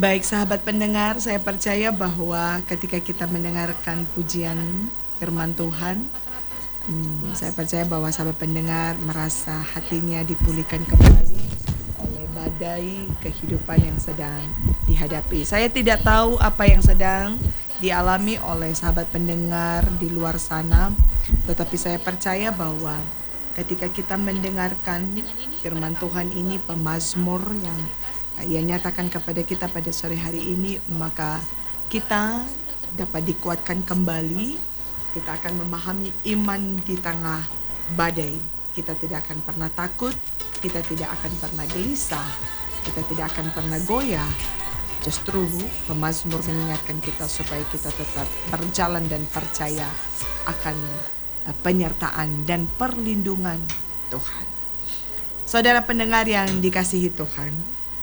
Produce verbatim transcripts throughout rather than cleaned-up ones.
Baik sahabat pendengar, saya percaya bahwa ketika kita mendengarkan pujian firman Tuhan, hmm, saya percaya bahwa sahabat pendengar merasa hatinya dipulihkan kembali oleh badai kehidupan yang sedang dihadapi. Saya tidak tahu apa yang sedang dialami oleh sahabat pendengar di luar sana, tetapi saya percaya bahwa ketika kita mendengarkan firman Tuhan ini, pemazmur yang ia nyatakan kepada kita pada sore hari ini, maka kita dapat dikuatkan kembali. Kita akan memahami iman di tengah badai. Kita tidak akan pernah takut, kita tidak akan pernah gelisah, kita tidak akan pernah goyah. Justru pemazmur mengingatkan kita supaya kita tetap berjalan dan percaya akan penyertaan dan perlindungan Tuhan. Saudara pendengar yang dikasihi Tuhan,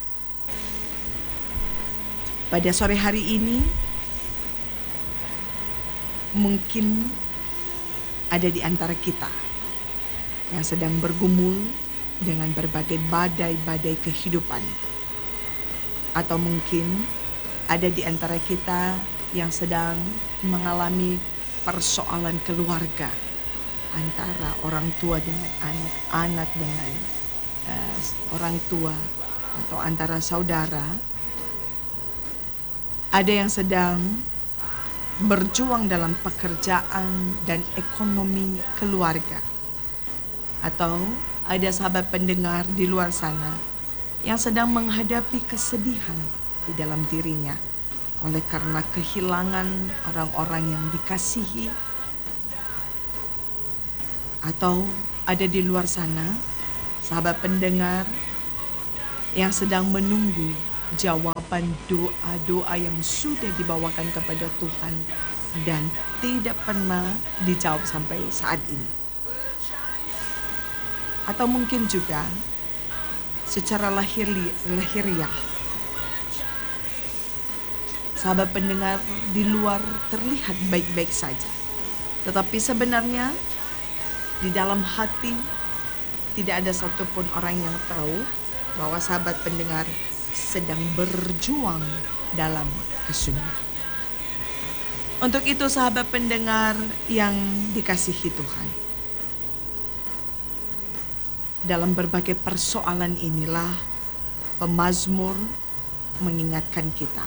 pada sore hari ini mungkin ada di antara kita yang sedang bergumul dengan berbagai badai-badai kehidupan. Atau mungkin ada di antara kita yang sedang mengalami persoalan keluarga antara orang tua dengan anak, anak dengan uh, orang tua, atau antara saudara. Ada yang sedang berjuang dalam pekerjaan dan ekonomi keluarga. Atau ada sahabat pendengar di luar sana yang sedang menghadapi kesedihan di dalam dirinya oleh karena kehilangan orang-orang yang dikasihi. Atau ada di luar sana sahabat pendengar yang sedang menunggu jawaban doa-doa yang sudah dibawakan kepada Tuhan dan tidak pernah dijawab sampai saat ini. Atau mungkin juga secara lahiri, lahiriah sahabat pendengar di luar terlihat baik-baik saja, tetapi sebenarnya di dalam hati tidak ada satupun orang yang tahu bahwa sahabat pendengar sedang berjuang dalam kesunyian. Untuk itu sahabat pendengar yang dikasihi Tuhan, dalam berbagai persoalan inilah pemazmur mengingatkan kita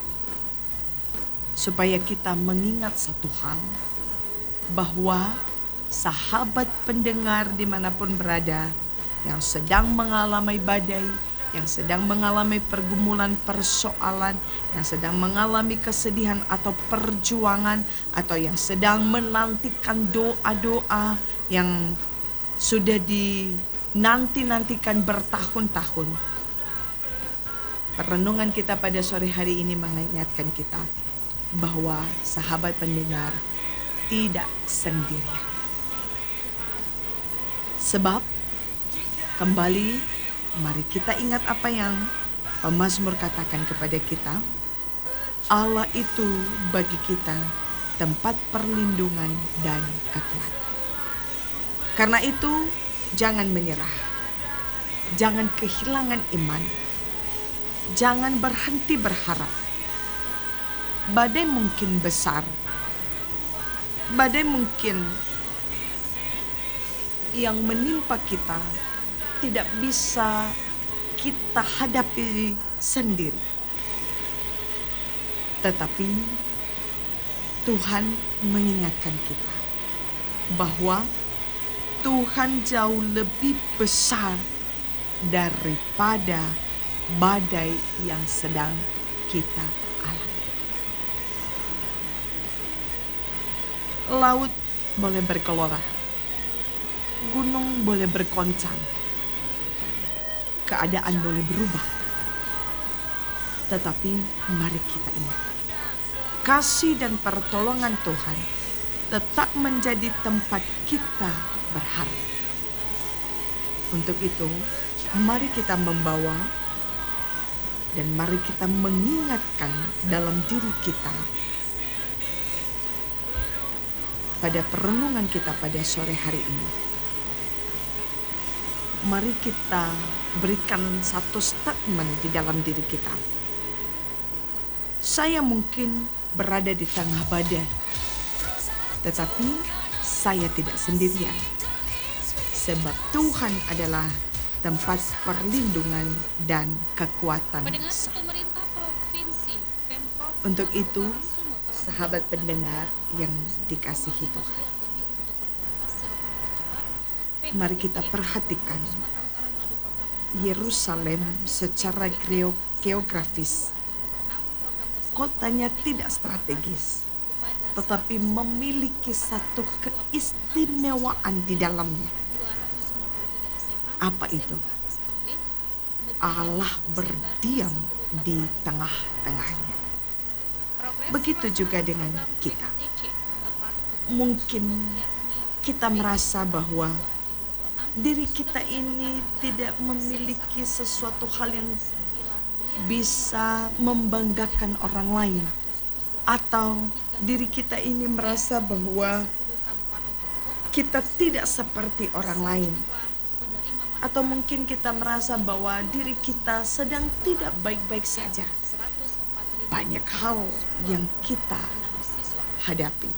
supaya kita mengingat satu hal, bahwa sahabat pendengar dimanapun berada yang sedang mengalami badai, yang sedang mengalami pergumulan persoalan, yang sedang mengalami kesedihan atau perjuangan, atau yang sedang menantikan doa-doa yang sudah dinanti-nantikan bertahun-tahun. Perenungan kita pada sore hari ini mengingatkan kita bahwa sahabat pendengar tidak sendirian. Sebab kembali mari kita ingat apa yang pemazmur katakan kepada kita. Allah itu bagi kita tempat perlindungan dan kekuatan. Karena itu jangan menyerah. Jangan kehilangan iman. Jangan berhenti berharap. Badai mungkin besar. Badai mungkin yang menimpa kita tidak bisa kita hadapi sendiri. Tetapi Tuhan mengingatkan kita bahwa Tuhan jauh lebih besar daripada badai yang sedang kita alami. Laut boleh bergelora, gunung boleh bergoncang, keadaan boleh berubah. Tetapi mari kita ingat, kasih dan pertolongan Tuhan tetap menjadi tempat kita berharap. Untuk itu, mari kita membawa dan mari kita mengingatkan dalam diri kita pada perenungan kita pada sore hari ini. Mari kita berikan satu statement di dalam diri kita Saya mungkin berada di tengah badai, tetapi saya tidak sendirian. Sebab Tuhan adalah tempat perlindungan dan kekuatan saya. Untuk itu, sahabat pendengar yang dikasihi Tuhan, mari kita perhatikan Yerusalem secara geografis. Kotanya tidak strategis, tetapi memiliki satu keistimewaan di dalamnya. Apa itu? Allah berdiam di tengah-tengahnya. Begitu juga dengan kita. Mungkin kita merasa bahwa diri kita ini tidak memiliki sesuatu hal yang bisa membanggakan orang lain, atau diri kita ini merasa bahwa kita tidak seperti orang lain, atau mungkin kita merasa bahwa diri kita sedang tidak baik-baik saja. Banyak hal yang kita hadapi,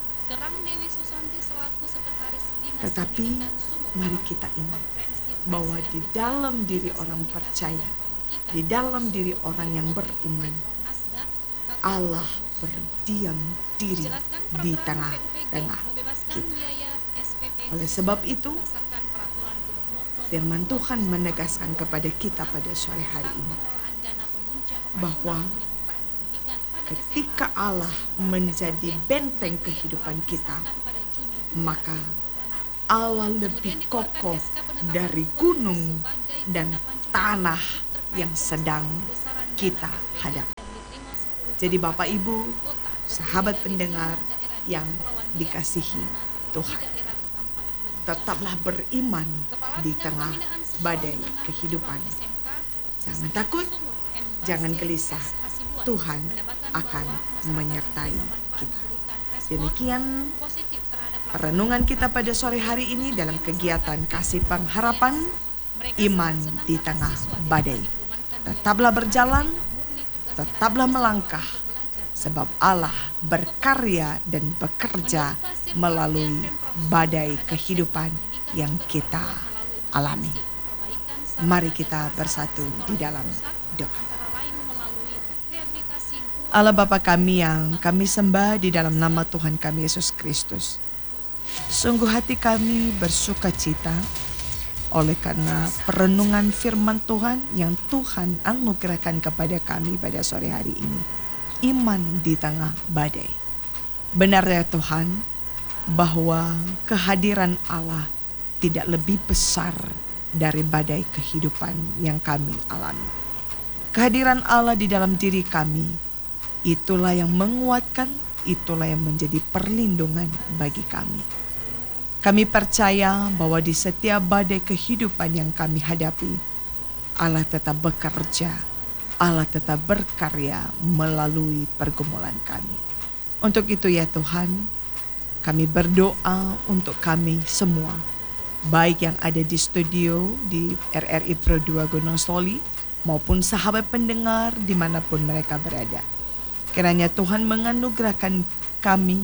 tetapi mari kita ingat bahwa di dalam diri orang percaya, di dalam diri orang yang beriman, Allah berdiam diri di tengah-tengah kita. Oleh sebab itu, firman Tuhan menegaskan kepada kita pada sore hari ini bahwa ketika Allah menjadi benteng kehidupan kita, maka Allah lebih kokoh dari gunung dan tanah yang sedang kita hadapi. Jadi Bapak Ibu, sahabat pendengar yang dikasihi Tuhan, tetaplah beriman di tengah badai kehidupan. Jangan takut, jangan gelisah. Tuhan akan menyertai kita. Demikian renungan kita pada sore hari ini dalam kegiatan Kasih Pengharapan Iman di Tengah Badai. Tetaplah berjalan, tetaplah melangkah, sebab Allah berkarya dan bekerja melalui badai kehidupan yang kita alami. Mari kita bersatu di dalam doa. Allah Bapa kami yang kami sembah di dalam nama Tuhan kami Yesus Kristus. Sungguh hati kami bersuka cita oleh karena perenungan firman Tuhan yang Tuhan anugerahkan kepada kami pada sore hari ini. Iman di tengah badai. Benar ya Tuhan, bahwa kehadiran Allah tidak lebih besar dari badai kehidupan yang kami alami. Kehadiran Allah di dalam diri kami, itulah yang menguatkan, itulah yang menjadi perlindungan bagi kami. Kami percaya bahwa di setiap badai kehidupan yang kami hadapi, Allah tetap bekerja, Allah tetap berkarya melalui pergumulan kami. Untuk itu ya Tuhan, kami berdoa untuk kami semua, baik yang ada di studio di R R I Pro dua Gunung Soli, maupun sahabat pendengar dimanapun mereka berada. Kiranya Tuhan menganugerahkan kami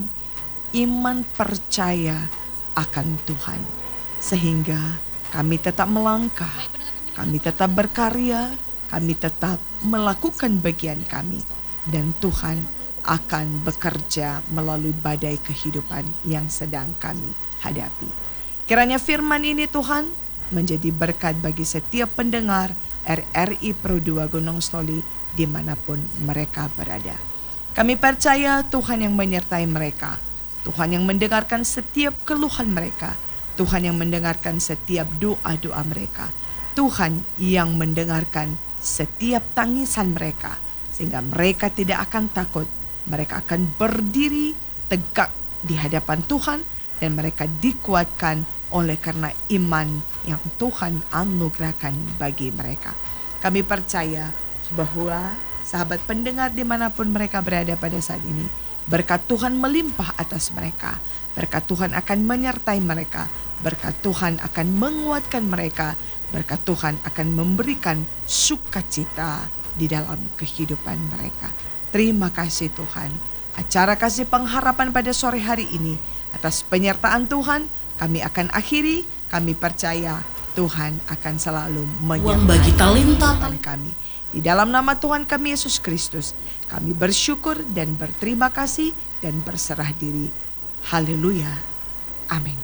iman percaya akan Tuhan, sehingga kami tetap melangkah, kami tetap berkarya, kami tetap melakukan bagian kami, dan Tuhan akan bekerja melalui badai kehidupan yang sedang kami hadapi. Kiranya firman ini Tuhan menjadi berkat bagi setiap pendengar R R I Pro dua Gunung Soli dimanapun mereka berada. Kami percaya Tuhan yang menyertai mereka, Tuhan yang mendengarkan setiap keluhan mereka, Tuhan yang mendengarkan setiap doa-doa mereka, Tuhan yang mendengarkan setiap tangisan mereka, sehingga mereka tidak akan takut, mereka akan berdiri tegak di hadapan Tuhan, dan mereka dikuatkan oleh karena iman yang Tuhan anugerahkan bagi mereka. Kami percaya bahwa sahabat pendengar dimanapun mereka berada pada saat ini, berkat Tuhan melimpah atas mereka, berkat Tuhan akan menyertai mereka, berkat Tuhan akan menguatkan mereka, berkat Tuhan akan memberikan sukacita di dalam kehidupan mereka. Terima kasih Tuhan. Acara kasih pengharapan pada sore hari ini, atas penyertaan Tuhan, kami akan akhiri. Kami percaya Tuhan akan selalu menyertai kehidupan kami. Di dalam nama Tuhan kami Yesus Kristus, kami bersyukur dan berterima kasih dan berserah diri. Haleluya. Amin.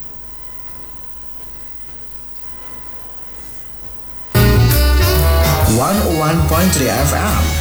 seratus satu tiga F M